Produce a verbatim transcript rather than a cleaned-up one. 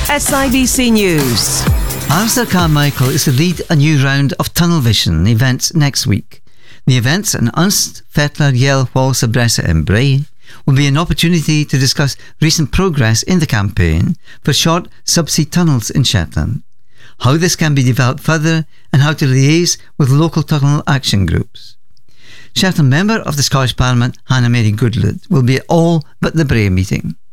S I B C News. Alistair Carmichael is to lead a new round of Tunnel Vision events next week. The events in Unst, Fettler, Yell, Walsa, Bressa and Bray will be an opportunity to discuss recent progress in the campaign for short subsea tunnels in Shetland, how this can be developed further and how to liaise with local tunnel action groups. Shetland member of the Scottish Parliament Hannah Mary Goodlett will be at all but the Bray meeting.